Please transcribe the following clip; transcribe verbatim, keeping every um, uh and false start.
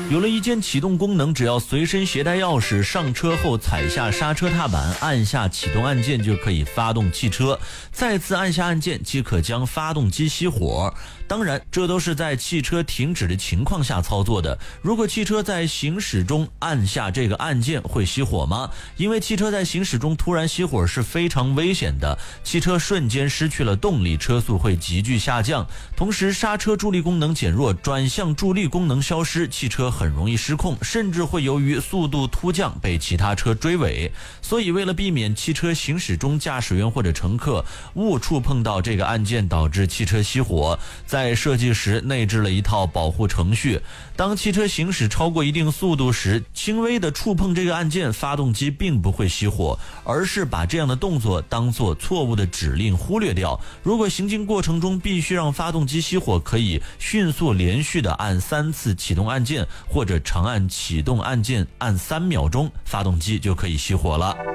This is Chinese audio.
有了一键启动功能，只要随身携带钥匙，上车后踩下刹车踏板，按下启动按键就可以发动汽车，再次按下按键即可将发动机熄火。当然，这都是在汽车停止的情况下操作的。如果汽车在行驶中按下这个按键，会熄火吗？因为汽车在行驶中突然熄火是非常危险的，汽车瞬间失去了动力，车速会急剧下降，同时刹车助力功能减弱，转向助力功能消失，汽车很容易失控，甚至会由于速度突降被其他车追尾。所以为了避免汽车行驶中驾驶员或者乘客误触碰到这个按键导致汽车熄火，在设计时内置了一套保护程序。当汽车行驶超过一定速度时，轻微的触碰这个按键，发动机并不会熄火，而是把这样的动作当作错误的指令忽略掉。如果行进过程中必须让发动机熄火，可以迅速连续的按三次启动按键，或者长按启动按键按三秒钟，发动机就可以熄火了。